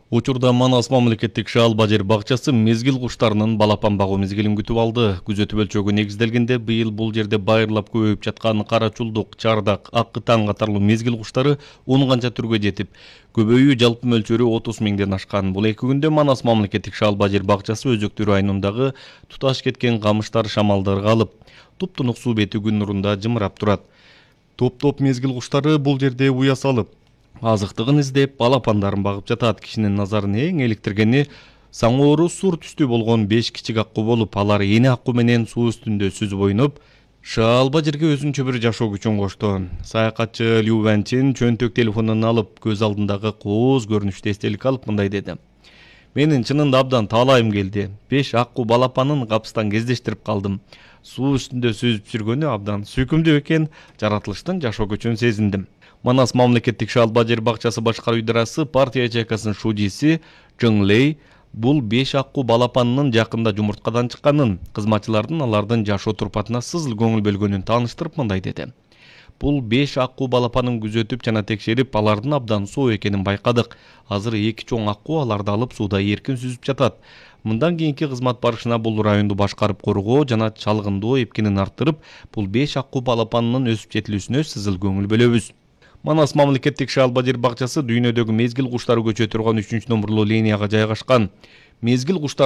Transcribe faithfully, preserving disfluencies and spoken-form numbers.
Учурда Манас мамлекеттик шаалба жер бакчасы мезгил куштарынын балапан багуу мезгилин күтүп алды. Күзөтүү өлчөгү негизделгенде быйыл бул жерде байырлап көбөйүп жаткан кара чулдук, чардак, ак кытан катарлуу мезгил куштары он канча түргө жетип, көбөйүү жалпы мөлчөрү отуз миңден ашкан. Бул эки күндө Манас мамлекеттик шаалба жер бакчасы Өзөктү районундагы туташ кеткен камыштар шамалдарга алып, туп-тунук суу бети күн нурунда жымырап турат. Топ-топ мезгил куштары бул жерде уя салып, азыктыгын издеп, балапандарын багып жатат. Кишинин назарын эң эликтиргени саңоору сур түстүү болгон беш кичик акку болуп, алар эне акку менен суу үстүндө сүзүп ойноп, шаалба жерге өзүнчө бир жашоо күчүн кошту. Саякатчы Лю Вэнчин чөнтөк телефонун алып, көз алдындагы кооз көрүнүштү эстелик алып мындай деди: "Менин чынында абдан таалайым келди. беш акку балапанын капыстан кездештирип калдым. Суу үстүндө сүзүп жүргөнү абдан сүйкүмдүү экен, жаратылыштын жашоо күчүн сезиндим." Манас мамлекеттик шаалба жер бакчасы башкаруу идарасы партия ячейкасынын шужиси Жың Лей бул беш акку балапанынын жакында жумурткадан чыкканын, кызматчылардын алардын жашоо турпатына сызыл көңүл бөлгөнүн тааныштырып мындай деди: "Бул беш акку балапанын күзөтүп жана текшерип, алардын абдан соо экенин байкадык. Азыр эки чоң акку аларды алып сууда эркин сүзүп жатат. Мындан кийинки кызмат барышына бул районду башкарып коргоо жана чалгындоо эпкинин арттырып, бул беш акку балапанынын өсүп жетилүүсүнө сызыл көңүл бөлөбүз." Манас мамлекеттик шаалба жер бакчасы дүйнөдөгү мезгил куштары көчө турган үчүнчү номурлуу линияга жайгашкан. Мезгил куштар